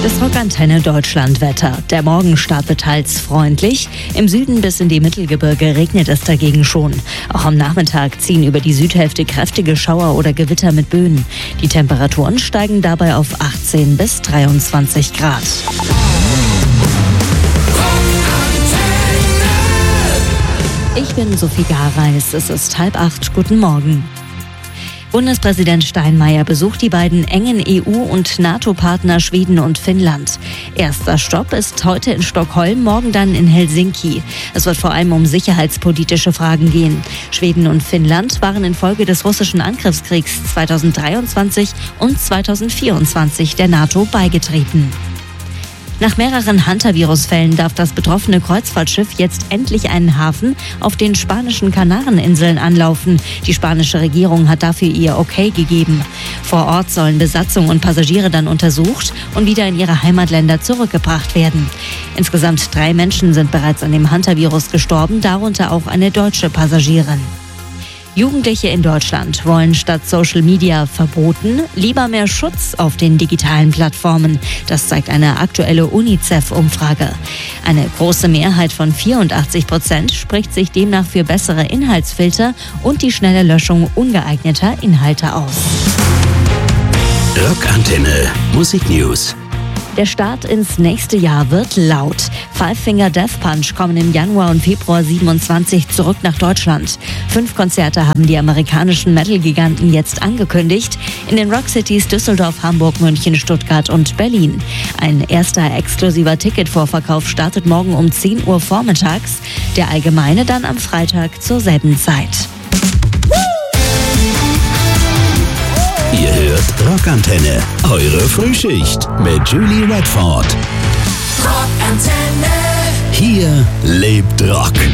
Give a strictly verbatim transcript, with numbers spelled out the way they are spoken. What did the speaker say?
Das Rockantenne Deutschlandwetter. Der Morgen startet teils freundlich. Im Süden bis in die Mittelgebirge regnet es dagegen schon. Auch am Nachmittag ziehen über die Südhälfte kräftige Schauer oder Gewitter mit Böen. Die Temperaturen steigen dabei auf achtzehn bis dreiundzwanzig Grad. Ich bin Sophie Gareis. Es ist halb acht. Guten Morgen. Bundespräsident Steinmeier besucht die beiden engen E U- und NATO-Partner Schweden und Finnland. Erster Stopp ist heute in Stockholm, morgen dann in Helsinki. Es wird vor allem um sicherheitspolitische Fragen gehen. Schweden und Finnland waren infolge des russischen Angriffskriegs zweitausenddreiundzwanzig und zweitausendvierundzwanzig der NATO beigetreten. Nach mehreren Hunter-Virus-Fällen darf das betroffene Kreuzfahrtschiff jetzt endlich einen Hafen auf den spanischen Kanareninseln anlaufen. Die spanische Regierung hat dafür ihr Okay gegeben. Vor Ort sollen Besatzung und Passagiere dann untersucht und wieder in ihre Heimatländer zurückgebracht werden. Insgesamt drei Menschen sind bereits an dem Hunter-Virus gestorben, darunter auch eine deutsche Passagierin. Jugendliche in Deutschland wollen statt Social Media verboten lieber mehr Schutz auf den digitalen Plattformen. Das zeigt eine aktuelle UNICEF-Umfrage. Eine große Mehrheit von vierundachtzig Prozent spricht sich demnach für bessere Inhaltsfilter und die schnelle Löschung ungeeigneter Inhalte aus. Rockantenne Musik News. Der Start ins nächste Jahr wird laut. Five Finger Death Punch kommen im Januar und Februar siebenundzwanzig zurück nach Deutschland. Fünf Konzerte haben die amerikanischen Metal-Giganten jetzt angekündigt. In den Rockcities Düsseldorf, Hamburg, München, Stuttgart und Berlin. Ein erster exklusiver Ticketvorverkauf startet morgen um zehn Uhr vormittags. Der allgemeine dann am Freitag zur selben Zeit. Ihr hört Rockantenne, eure Frühschicht mit Julie Redford. Rockantenne. Hier lebt Rock.